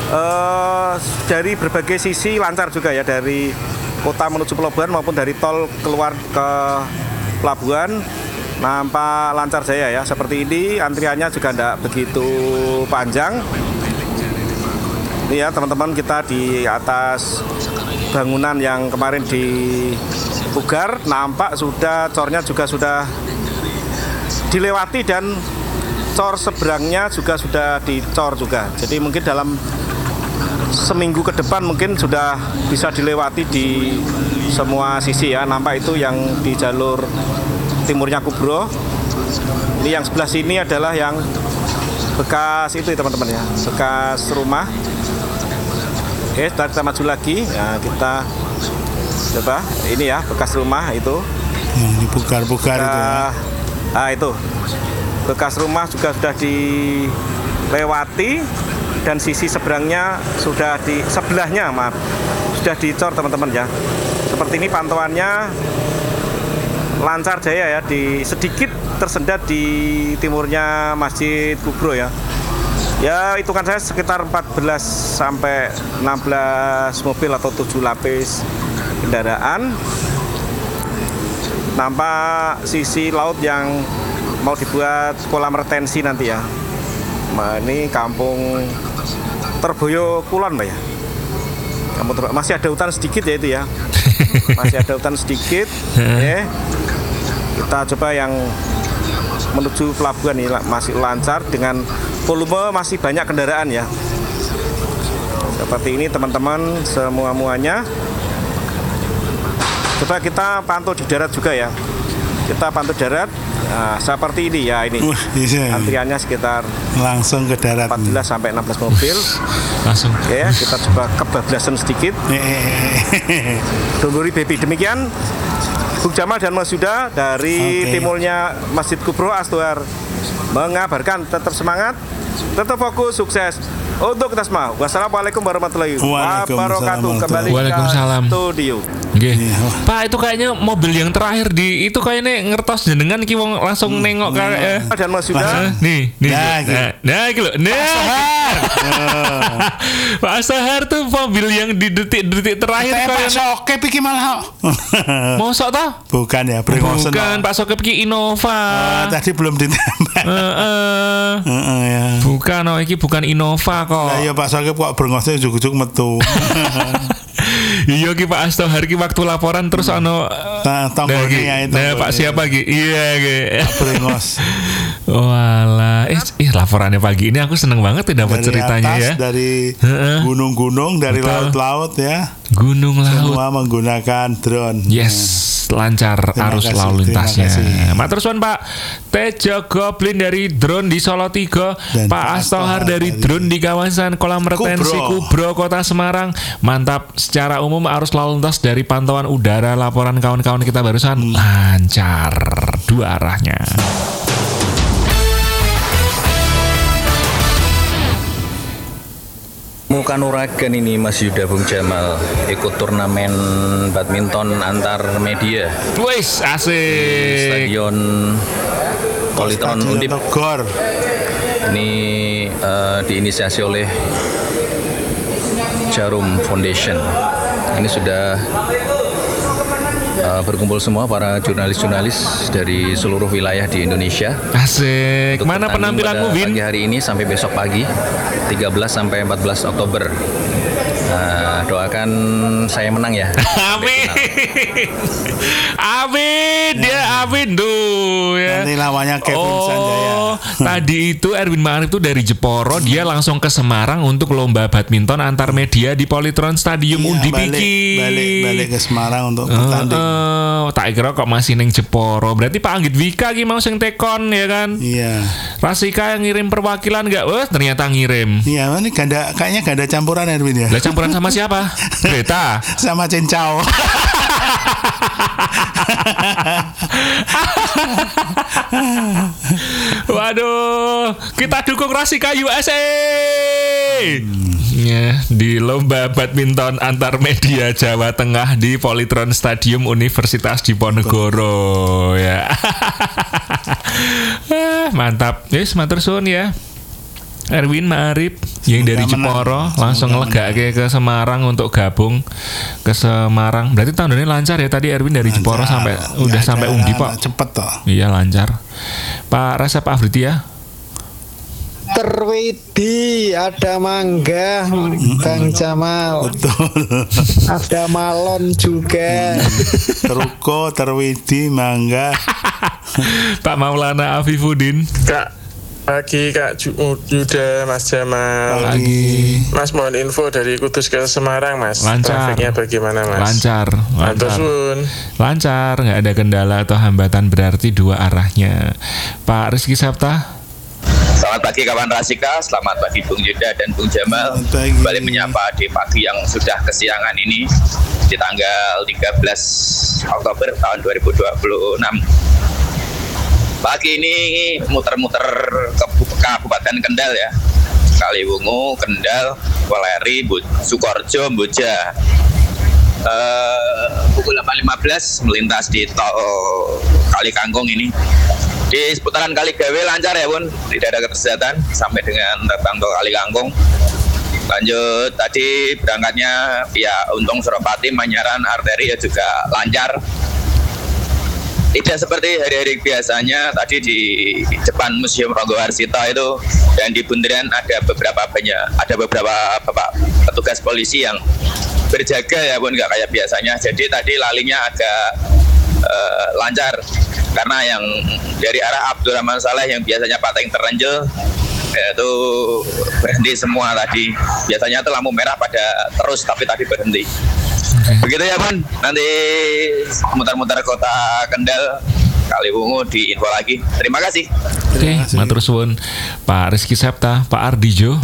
Dari berbagai sisi lancar juga ya, dari kota menuju pelabuhan maupun dari tol keluar ke pelabuhan nampak lancar jaya ya. Seperti ini antriannya juga tidak begitu panjang. Ini ya teman-teman, kita di atas bangunan yang kemarin dipugar, nampak sudah cornya juga sudah dilewati dan cor seberangnya juga sudah dicor juga. Jadi mungkin dalam seminggu ke depan mungkin sudah bisa dilewati di semua sisi ya. Nampak itu yang di jalur timurnya Kubro. Ini yang sebelah sini adalah yang bekas itu ya teman-teman ya, bekas rumah. Oke, kita maju lagi. Nah, kita coba ini ya, bekas rumah itu. Yang dipugar-pugar itu. Nah, itu bekas rumah juga sudah dilewati dan sisi seberangnya sudah sebelahnya sudah dicor teman-teman ya. Seperti ini pantauannya lancar jaya ya, sedikit tersendat di timurnya Masjid Kubro ya. Ya, hitungan saya sekitar 14 sampai 16 mobil atau 7 lapis kendaraan. Nampak sisi laut yang mau dibuat kolam retensi nanti ya. Nah, ini kampung Terboyo Kulon Mbak ya. Masih ada hutan sedikit ya itu ya. Masih ada hutan sedikit. Ya. Kita coba yang menuju pelabuhan ini masih lancar dengan volume masih banyak kendaraan ya. Seperti ini teman-teman semuanya. Coba kita pantau di darat juga ya. Kita pantau darat. Nah, seperti ini ya ini. Antriannya sekitar langsung ke darat. 14 sampai 16 mobil. Langsung. Ya, kita coba kebablasan sedikit. Dongguri baby. Demikian Bung Jamal dan Mas Yuda dari timurnya Masjid Kubro Astohar mengabarkan tetap semangat, tetap fokus, sukses untuk kita semua. Wassalamualaikum warahmatullahi wabarakatuh. Kembali ke studio. Pak, itu kayaknya mobil yang terakhir di itu kayaknya ngertos jenengan ki wong langsung nengok kayak dan Mas Yuda. Nih. Nah, iki lho. Pak Astohar tuh mobil yang di detik-detik terakhir Pak Sokep iki malah. Mosok toh? Bukan ya, Brengosen. Bukan, Pak Sokep ki Innova. Tadi belum ditambah. Ya. Bukan, iki bukan Innova kok. Lah iya Pak Sokep kok Brengosen ujug-ujug metu. Iya ki Pak Astohar ki waktu laporan terus tonggolnya itu. Nah, Pak siapa ki? Iya ki. Brengos. Walah, laporannya pagi ini aku seneng banget ya dapat ceritanya atas, ya. Dari gunung-gunung, dari laut-laut ya. Gunung laut. Semua menggunakan drone. Yes. Lancar arus lalu lintasnya. Matur suwun Pak Tejo Goblin dari drone di Solo 3, Pak Astohar dari drone di kawasan kolam retensi Kubro Kota Semarang. Mantap. Secara umum arus lalu lintas dari pantauan udara laporan kawan-kawan kita barusan lancar dua arahnya. Kanuragan ini Mas Yuda Bung Jamal ikut turnamen badminton antar media. Wis asik. Stadion Politron Undip. Ini diinisiasi oleh Jarum Foundation. Ini sudah berkumpul semua para jurnalis-jurnalis dari seluruh wilayah di Indonesia. Asik. Mana penampilanmu, Win? Pagi hari ini sampai besok pagi, 13 sampai 14 Oktober. Doakan saya menang ya. Amin. Amin. Dia amin tuh ya. Nanti lawannya Kevin Sanjaya. Tadi itu Erwin Ma'arif tuh dari Jeporo, dia langsung ke Semarang untuk lomba badminton antar media di Politron Stadium Undip iki. Balik ke Semarang untuk bertanding. Tak kira kok masih neng Jeporo. Berarti Pak Anggit Wika ki mau sing tekon ya kan? Iya. Rasika yang ngirim perwakilan enggak? Wah, ternyata ngirim. Iya, ini kayaknya ganda campuran Erwin ya. Lah campuran sama siapa? Greta sama Cincau. Waduh, kita dukung Rasika USA. Ya, di lomba badminton antar media Jawa Tengah di Politron Stadium Universitas Diponegoro ya. Mantap. Yes, matur suwun ya. Erwin Ma'arif yang dari Jeporo langsung ngelegake ke Semarang untuk gabung ke Semarang. Berarti tahun ini lancar ya tadi Erwin dari Jeporo sampai udah sampai Undi Pak. Cepet toh. Iya lancar. Pak resep Pak Afriti ya. Terwidi, ada mangga, Bang Jamal. Betul. Ada malon juga. Teruko, terwidi, mangga. Pak Maulana Afifuddin. Kak, pagi Kak Yuda, Mas Jamal. Pagi. Mas mohon info dari Kudus ke Semarang, Mas. Lancar. Trafiknya bagaimana, Mas? Lancar. Lancar, nggak ada kendala atau hambatan berarti dua arahnya. Pak Rizky Sapta. Selamat pagi kawan Rasika, selamat pagi Bung Yuda dan Bung Jamal. Kembali menyapa di pagi yang sudah kesiangan ini di tanggal 13 Oktober tahun 2026. Pagi ini muter-muter ke Kabupaten Kendal ya. Kaliwungu, Kendal, Weleri, Sukoharjo, Boja. Pukul 8.15 melintas di tol Kali Kangkung ini. Di seputaran Kali Gawe lancar ya Bun, tidak ada ketersediaan sampai dengan datang tol Kali Kangkung. Lanjut tadi berangkatnya via Untung Suropati, Manyaran, arteri ya juga lancar. Tidak seperti hari-hari biasanya tadi di depan Museum Ronggo Warsito itu dan di Bundaran ada beberapa bapak petugas polisi yang berjaga ya Bun, nggak kayak biasanya. Jadi tadi lalinya agak lancar karena yang dari arah Abdurrahman Saleh yang biasanya pating terenjel itu berhenti semua tadi. Biasanya itu lampu merah pada terus tapi tadi berhenti. Begitu ya Bun, nanti mutar-mutar kota Kendal, Kaliwungu di info lagi. Terima kasih. Oke, matur suwun Pak Rizky Septa, Pak Ardijo.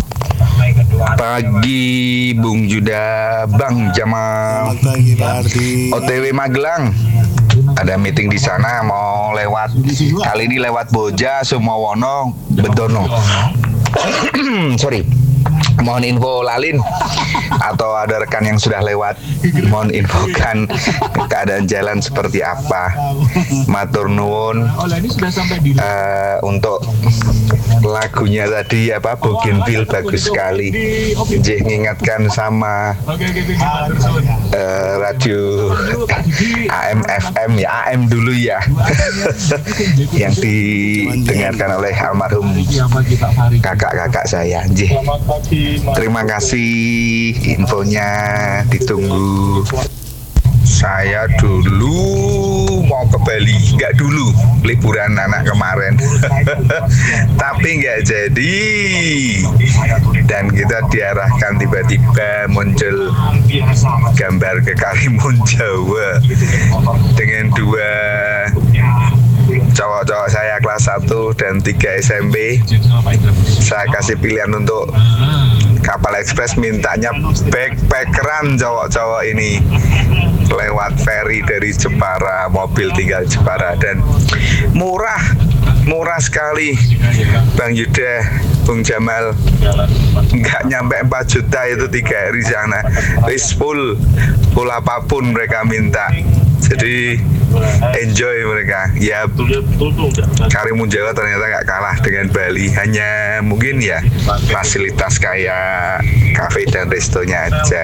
Pagi Bung Yuda, Bang Jamal. Selamat pagi Pak Ardi. OTW Magelang. Ada meeting di sana, mau lewat kali ini lewat Boja, Sumowono, Bedono. Sorry. Mohon info Lalin atau ada rekan yang sudah lewat, mohon infokan keadaan jalan seperti apa. Matur nuwun. Untuk lagunya tadi apa Bougainville bagus sekali. Nggih ngingatkan sama radio AM FM ya, AM dulu ya. Yang didengarkan oleh almarhum kakak-kakak saya. Nggih. Terima kasih infonya, ditunggu. Saya dulu mau ke Bali, nggak dulu liburan anak kemarin, tapi nggak jadi. Dan kita diarahkan tiba-tiba muncul gambar ke Karimun Jawa dengan dua cowok-cowok saya kelas 1 dan 3 SMP. Saya kasih pilihan untuk kapal ekspres, mintanya backpackeran cowok-cowok ini lewat ferry dari Jepara, mobil tinggal Jepara, dan murah sekali Bang Yuda, Bung Jamal, nggak nyampe 4 juta itu 3 hari sana, wis full apapun mereka minta. Jadi enjoy mereka. Ya Karimun Jawa ternyata nggak kalah dengan Bali, hanya mungkin ya fasilitas kayak kafe dan restonya aja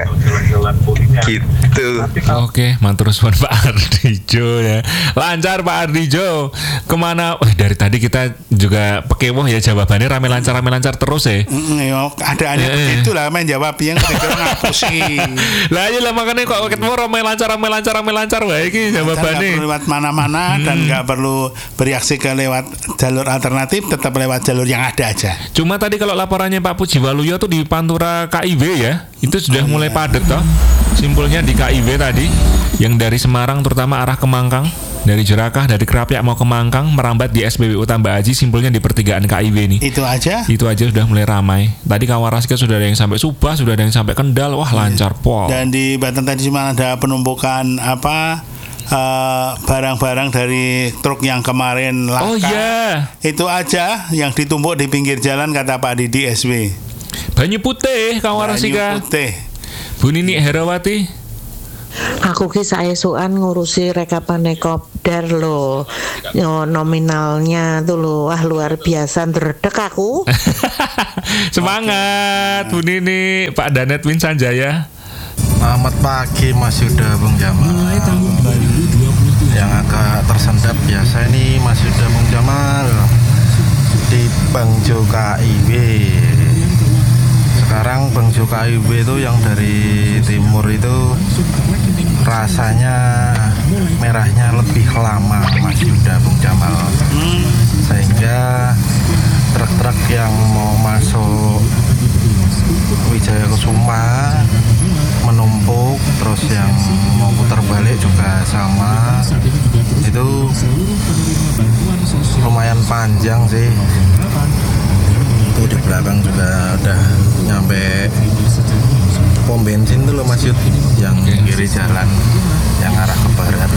gitu. Oke, matur suwun Pak Ardijo ya. Lancar Pak Ardijo. Kemana? Dari tadi kita juga pekewoh ya jawabannya rame lancar terus ya. Ada itu lah main jawab yang kira-kira ngapusi. Lah iya lah makanya kok ketemu rame lancar wae iki jawabannya. Nggak perlu lewat mana-mana dan nggak perlu bereaksi ke lewat jalur alternatif, tetap lewat jalur yang ada aja. Cuma tadi kalau laporannya Pak Pujiwaluyo tuh di Pantura KIW ya, itu sudah mulai padat toh. Simpulnya di KIW tadi yang dari Semarang terutama arah ke Mangkang, dari Jerakah, dari Kerapiak mau ke Mangkang, merambat di SPBU Tambah Aji, simpulnya di pertigaan KIW nih. Itu aja sudah mulai ramai. Tadi kawan Raska sudah ada yang sampai Subah, sudah ada yang sampai Kendal, wah lancar pol. Dan di Banten tadi cuma ada penumpukan barang-barang dari truk yang kemarin laka. Oh iya. Itu aja yang ditumpuk di pinggir jalan kata Pak Didi SW. Banyu Putih kawan Raska. Banyu Putih. Bu Nini Herawati. Aku ki saesukan ngurusi rekapan kopdar loh. Nominalnya tuh loh, wah luar biasa, ndredeg aku. Semangat Bu Nini, Pak Danet Win Sanjaya. Selamat pagi Mas Yuda, Bung Jamal. Yang agak tersendat biasa ini Mas Yuda, Bung Jamal di Bangjo KIW. Sekarang Bangjo KIW itu yang dari timur itu rasanya merahnya lebih lama Mas Yuda, Bung Jamal. Sehingga truk-truk yang mau masuk Wijaya Kusuma menumpuk, terus yang mau putar balik juga sama. Itu lumayan panjang sih. Itu di belakang juga udah nyampe pom bensin tuh loh Mas Yud, yang kiri jalan yang arah ke barat.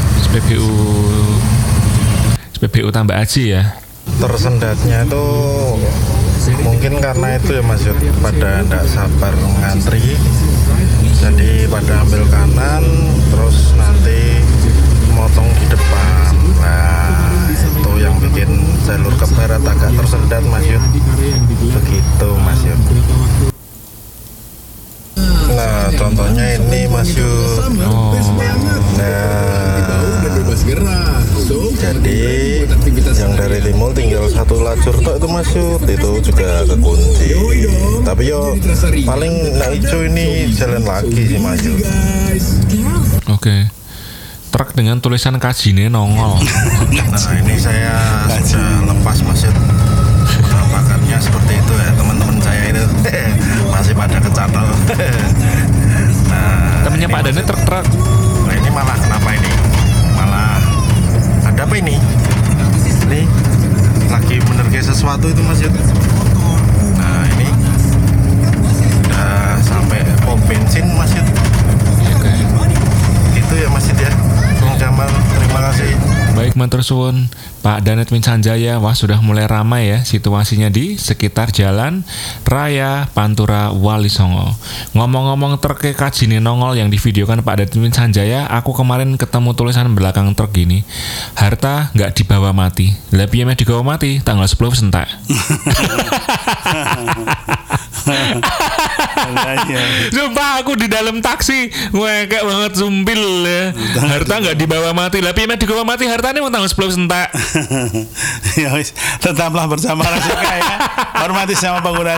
SPBU Tambak Aji ya. Tersendatnya itu mungkin karena itu ya Mas Yud, pada tidak sabar ngantri, jadi pada ambil kanan terus nanti motong di depan. Nah itu yang bikin jalur ke barat agak tersendat Mas Yud. Begitu Mas Yud. Nah contohnya ini Mas Yud. Jadi yang dari timur tinggal satu lajur tok itu Mas Yud, itu juga kekunci. Tapi yo paling ijo ini jalan lagi sih Mas Yud. Oke. Truk dengan tulisan kajine nongol. Nah ini saya sudah lepas Mas Yud. Penampakannya seperti itu ya, teman-teman saya itu masih pada kecantol. Nah temennya Pak Dane truk-truk. Nah ini malah kenapa ini? Malah ada apa ini? Ini lagi menergai sesuatu itu Mas Yud. Nah ini udah sampai pom bensin Mas Yud. Oke. Itu ya Mas Yud ya. Bung Jamal, terima kasih. Baik matur suwun Pak Danet Win Sanjaya. Wah sudah mulai ramai ya situasinya di sekitar Jalan Raya Pantura Wali Songo. Ngomong-ngomong truk kajine nongol yang divideokan Pak Danet Win Sanjaya, aku kemarin ketemu tulisan belakang truk gini, harta nggak dibawa mati. Lah piye meh digawa mati tanggal 10 sentak. Sumpah aku di dalam taksi ngekek banget sumpil ya. Harta nggak dibawa mati. Lah piye meh digawa mati hartane mau tanggal 10 sentak. Ya wis, tetaplah bersama Rasika ya. Hormati sama pengguna